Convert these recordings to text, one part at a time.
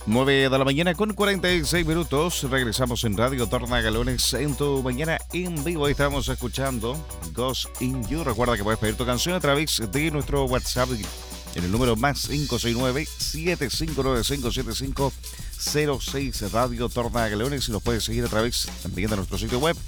9 de la mañana con 46 minutos. Regresamos en Radio Tornagalones en tu mañana en vivo. Estamos escuchando Ghost in You. Recuerda que puedes pedir tu canción a través de nuestro WhatsApp en el número más 569-7595-7506 Radio Tornagalones. Y nos puedes seguir a través también de nuestro sitio web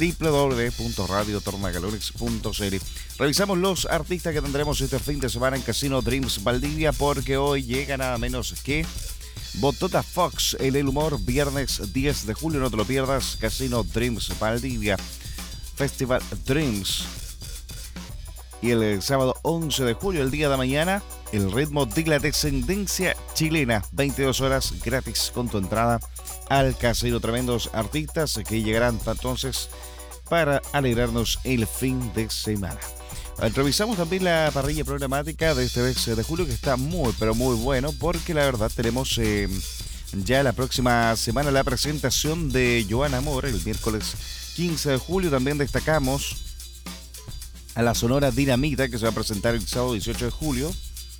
www.radiotornagalones.cl. Revisamos los artistas que tendremos este fin de semana en Casino Dreams Valdivia, porque hoy llega nada menos que Botota Fox en el humor, viernes 10 de julio, no te lo pierdas. Casino Dreams Valdivia, Festival Dreams. Y el sábado 11 de julio, el día de mañana, el ritmo de la descendencia chilena, 22 horas gratis con tu entrada al casino. Tremendos artistas que llegarán entonces para alegrarnos el fin de semana. Revisamos también la parrilla programática de este mes de julio, que está muy, pero muy bueno, porque la verdad tenemos ya la próxima semana la presentación de Joan Amor, el miércoles 15 de julio. También destacamos a la Sonora Dinamita, que se va a presentar el sábado 18 de julio.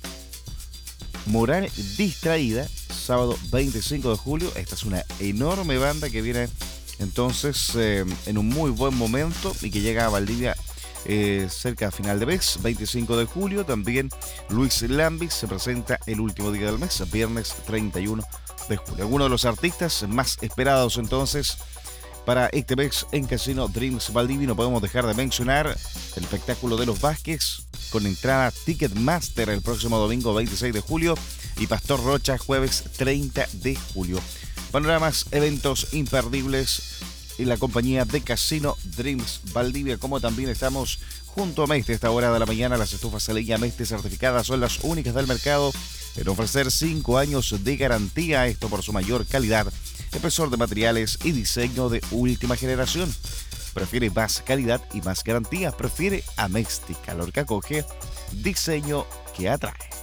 Moral Distraída, sábado 25 de julio. Esta es una enorme banda que viene entonces en un muy buen momento y que llega a Valdivia cerca a final de mes, 25 de julio. También Luis Lambis se presenta el último día del mes, viernes 31 de julio. Algunos de los artistas más esperados entonces para este mes en Casino Dreams Valdivia. No podemos dejar de mencionar el espectáculo de los Vázquez con entrada Ticketmaster el próximo domingo 26 de julio y Pastor Rocha jueves 30 de julio. Panoramas, eventos imperdibles y la compañía de Casino Dreams Valdivia, como también estamos junto a Meste. A esta hora de la mañana, las estufas de leña Meste certificadas son las únicas del mercado en ofrecer 5 años de garantía, esto por su mayor calidad, espesor de materiales y diseño de última generación. Prefiere más calidad y más garantía, prefiere a Meste, calor que acoge, diseño que atrae.